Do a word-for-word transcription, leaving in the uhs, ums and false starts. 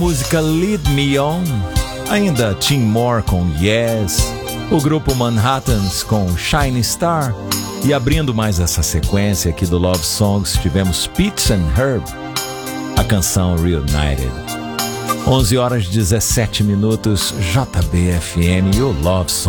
Música Lead Me On, ainda Tim Moore com Yes, o grupo Manhattans com Shining Star, e abrindo mais essa sequência aqui do Love Songs, tivemos Pitts and Herb, a canção Reunited. onze horas e dezessete minutos, J B F M e o Love Songs.